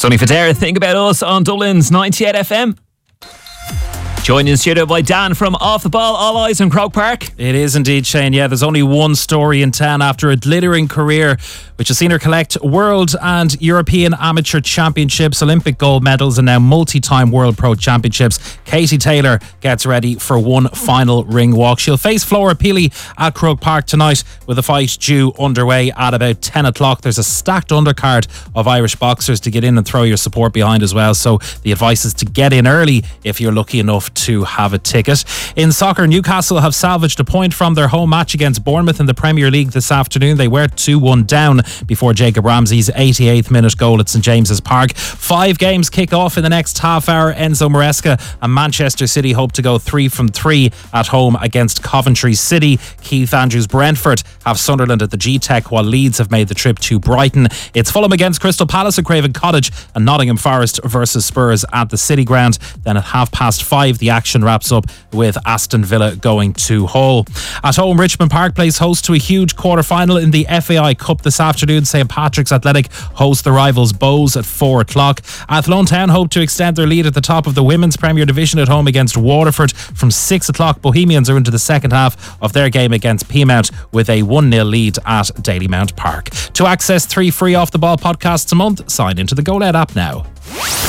Sonny Fodera, Think About Us on Dublin's 98 FM. Joined in studio by Dan from Off the Ball, all eyes on Croke Park. It is indeed, Shane. Yeah, there's only one story in town after a glittering career which has seen her collect World and European Amateur Championships, Olympic gold medals and now multi-time World Pro Championships. Katie Taylor gets ready for one final ring walk. She'll face Flora Peely at Croke Park tonight with a fight due underway at about 10 o'clock. There's a stacked undercard of Irish boxers to get in and throw your support behind as well. So the advice is to get in early if you're lucky enough to have a ticket. In soccer, Newcastle have salvaged a point from their home match against Bournemouth in the Premier League this afternoon. They were 2-1 down before Jacob Ramsey's 88th minute goal at St James's Park. 5 games kick off in the next half hour. Enzo Maresca and Manchester City hope to go 3 from 3 at home against Coventry City. Keith Andrews Brentford have Sunderland at the G-Tech, while Leeds have made the trip to Brighton. It's Fulham against Crystal Palace at Craven Cottage and Nottingham Forest versus Spurs at the City Ground. Then at 5:30 the action wraps up with Aston Villa going to Hull. At home, Richmond Park plays host to a huge quarter-final in the FAI Cup this afternoon. St Patrick's Athletic host the rivals Bows at 4 o'clock. Athlone Town hope to extend their lead at the top of the Women's Premier Division at home against Waterford. From 6 o'clock, Bohemians are into the second half of their game against Peamount with a 1-0 lead at Dalymount Park. To access 3 free Off the Ball podcasts a month, sign into the GoLed app now.